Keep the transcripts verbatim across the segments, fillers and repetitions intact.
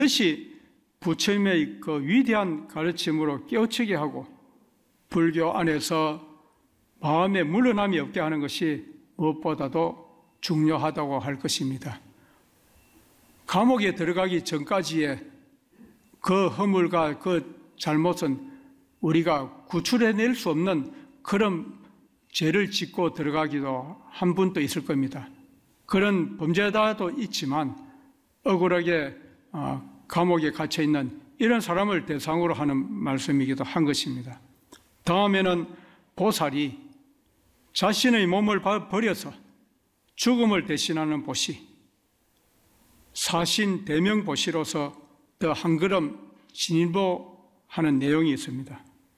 반드시 부처님의 그 위대한 가르침으로 깨우치게 하고 불교 안에서 마음에 물러남이 없게 하는 것이 무엇보다도 중요하다고 할 것입니다. 감옥에 들어가기 전까지의 그 허물과 그 잘못은 우리가 구출해낼 수 없는 그런 죄를 짓고 들어가기도 한 분도 있을 겁니다. 그런 범죄자도 있지만 억울하게 감옥에 갇혀있는 이런 사람을 대상으로 하는 말씀이기도 한 것입니다. 다음에는 보살이 자신의 몸을 버려서 죽음을 대신하는 보시, 사신 대명 보시로서 더 한 걸음 진보하는 내용이 있습니다.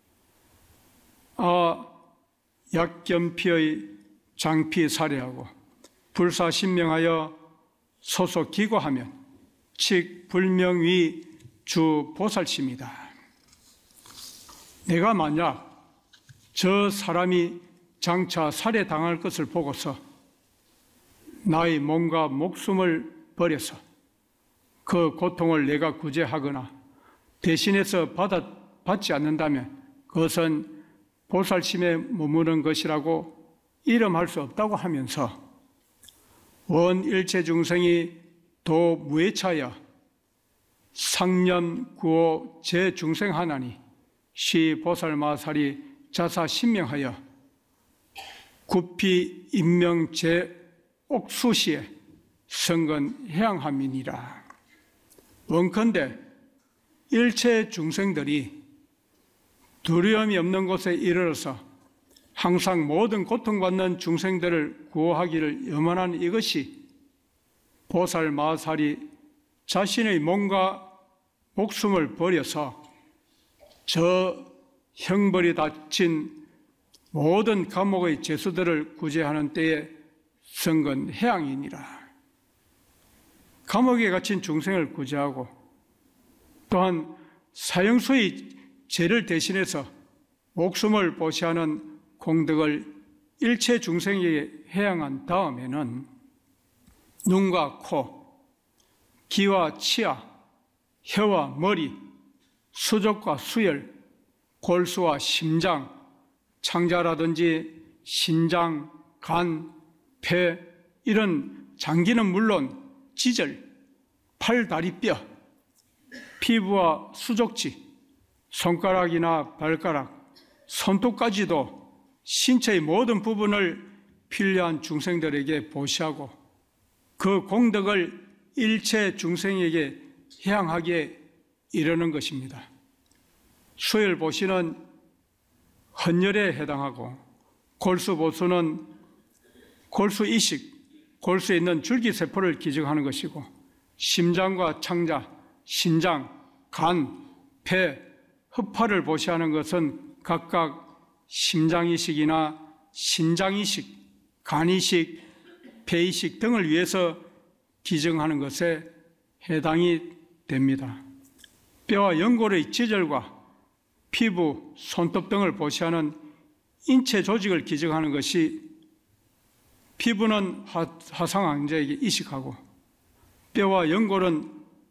아, 약견피의 장피 살해하고 불사신명하여 소속 기고하면 칙 불명위 주 보살심이다. 내가 만약 저 사람이 장차 살해당할 것을 보고서 나의 몸과 목숨을 버려서 그 고통을 내가 구제하거나 대신해서 받아, 받지 않는다면 그것은 보살심에 머무는 것이라고 이름할 수 없다고 하면서 원 일체 중생이 도 무해차여 상념 구호 제중생하나니 시 보살마살이 자사 신명하여 구피 인명 제옥수시에 성근 해양함이니라. 원컨대 일체 중생들이 두려움이 없는 곳에 이르러서 항상 모든 고통받는 중생들을 구호하기를 염원한 이것이 보살 마살이 자신의 몸과 목숨을 버려서 저 형벌이 닥친 모든 감옥의 죄수들을 구제하는 때에 성근 해양이니라. 감옥에 갇힌 중생을 구제하고 또한 사형수의 죄를 대신해서 목숨을 보시하는 공덕을 일체 중생에게 해양한 다음에는 눈과 코, 귀와 치아, 혀와 머리, 수족과 수혈, 골수와 심장, 창자라든지 신장, 간, 폐 이런 장기는 물론 지절, 팔, 다리, 뼈, 피부와 수족지, 손가락이나 발가락, 손톱까지도 신체의 모든 부분을 필요한 중생들에게 보시하고 그 공덕을 일체 중생에게 해양하게 이르는 것입니다. 수혈보시는 헌혈에 해당하고 골수보수는 골수이식, 골수에 있는 줄기세포를 기증하는 것이고 심장과 창자, 신장, 간, 폐, 흡파를 보시하는 것은 각각 심장이식이나 신장이식, 간이식, 폐이식 등을 위해서 기증하는 것에 해당이 됩니다. 뼈와 연골의 지절과 피부, 손톱 등을 보시하는 인체 조직을 기증하는 것이 피부는 화상 환자에게 이식하고 뼈와 연골은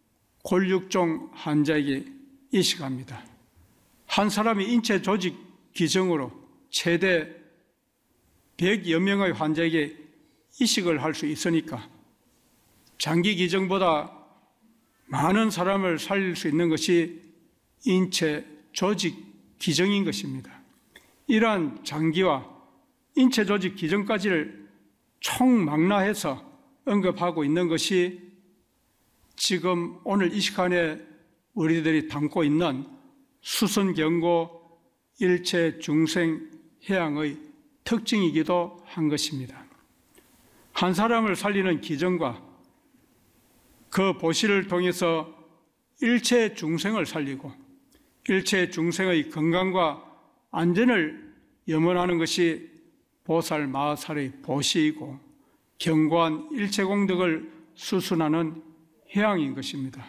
골육종 환자에게 이식합니다. 한 사람이 인체 조직 기증으로 최대 백여 명의 환자에게 이식을 할 수 있으니까 장기 기증보다 많은 사람을 살릴 수 있는 것이 인체 조직 기증인 것입니다. 이러한 장기와 인체 조직 기증까지를 총망라해서 언급하고 있는 것이 지금 오늘 이 시간에 우리들이 담고 있는 수선경고 일체 중생 해양의 특징이기도 한 것입니다. 한 사람을 살리는 기증과 그 보시를 통해서 일체 중생을 살리고 일체 중생의 건강과 안전을 염원하는 것이 보살 마살의 보시이고 견고한 일체 공덕을 수순하는 해양인 것입니다.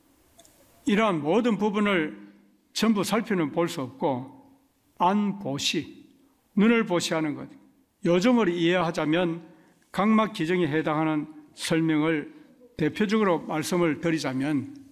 이러한 모든 부분을 전부 살피는 볼 수 없고 안보시, 눈을 보시하는 것, 요즘으로 이해하자면 각막 기증에 해당하는 설명을 대표적으로 말씀을 드리자면